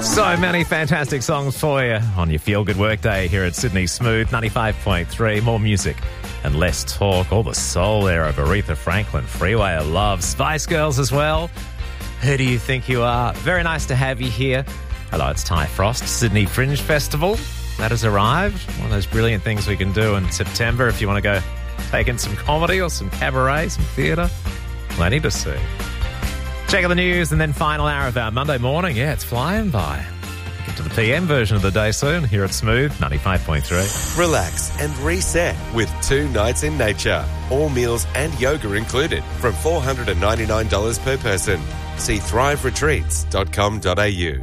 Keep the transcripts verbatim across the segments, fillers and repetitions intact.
So many fantastic songs for you on your Feel Good Workday here at Sydney Smooth ninety-five point three. More music and less talk. All the soul there of Aretha Franklin, Freeway of Love, Spice Girls as well. Who do you think you are? Very nice to have you here. Hello, it's Ty Frost. Sydney Fringe Festival, that has arrived. One of those brilliant things we can do in September if you want to go take in some comedy or some cabaret, some theatre. Plenty to see. Check out the news and then final hour of our Monday morning. Yeah, it's flying by. Get to the P M version of the day soon here at Smooth ninety-five point three. Relax and reset with two nights in nature. All meals and yoga included from four hundred ninety-nine dollars per person. See thrive retreats dot com dot a u.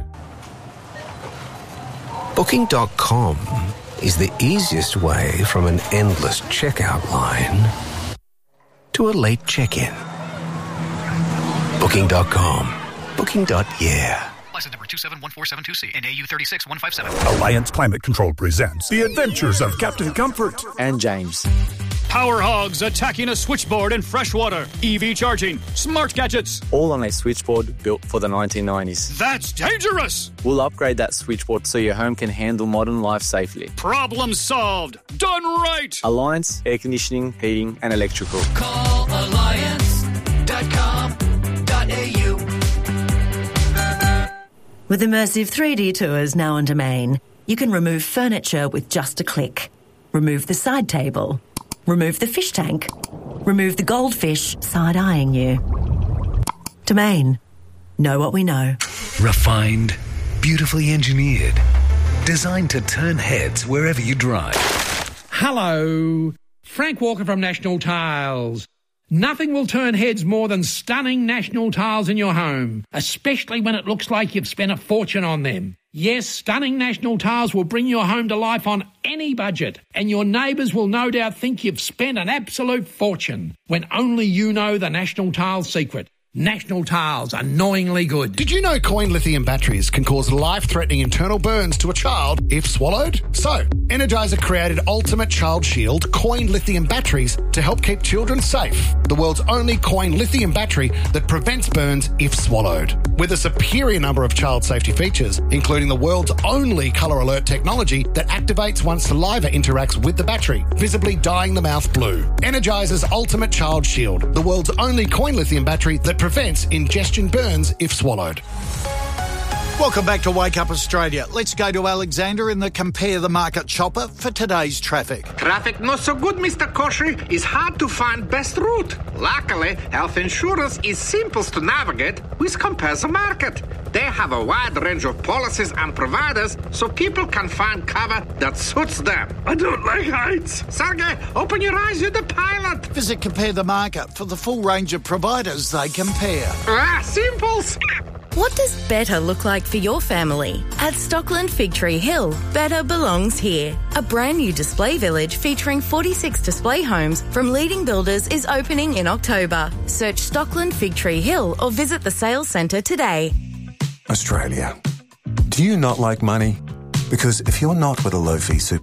Booking dot com is the easiest way from an endless checkout line to a late check-in. Booking dot com. Booking. Yeah. License number two seven one four seven two C and A U three six one five seven. Alliance Climate Control presents The Adventures of Captain Comfort and James. Power hogs attacking a switchboard in freshwater. E V charging. Smart gadgets. All on a switchboard built for the nineteen nineties. That's dangerous. We'll upgrade that switchboard so your home can handle modern life safely. Problem solved. Done right. Alliance Air Conditioning, Heating and Electrical. Call alliance dot com dot a u. With immersive three D tours now on Domain, you can remove furniture with just a click. Remove the side table. Remove the fish tank. Remove the goldfish side-eyeing you. Domain. Know what we know. Refined, beautifully engineered, designed to turn heads wherever you drive. Hello, Frank Walker from National Tiles. Nothing will turn heads more than stunning National Tiles in your home, especially when it looks like you've spent a fortune on them. Yes, stunning National Tiles will bring your home to life on any budget, and your neighbours will no doubt think you've spent an absolute fortune, when only you know the National Tiles secret. National Tiles, annoyingly good. Did you know coin lithium batteries can cause life-threatening internal burns to a child if swallowed? So, Energizer created Ultimate Child Shield coin lithium batteries to help keep children safe. The world's only coin lithium battery that prevents burns if swallowed. With a superior number of child safety features, including the world's only colour alert technology that activates once saliva interacts with the battery, visibly dyeing the mouth blue. Energizer's Ultimate Child Shield, the world's only coin lithium battery that prevents ingestion burns if swallowed. Welcome back to Wake Up Australia. Let's go to Alexander in the Compare the Market chopper for today's traffic. Traffic not so good, Mister Koshy. It's hard to find best route. Luckily, health insurance is simple to navigate with Compare the Market. They have a wide range of policies and providers so people can find cover that suits them. I don't like heights. Sergey, open your eyes, you're the pilot. Visit Compare the Market for the full range of providers they compare. Ah, simples. What does better look like for your family? At Stockland Fig Tree Hill, better belongs here. A brand new display village featuring forty-six display homes from leading builders is opening in October. Search Stockland Fig Tree Hill or visit the sales centre today. Australia. Do you not like money? Because if you're not with a low-fee super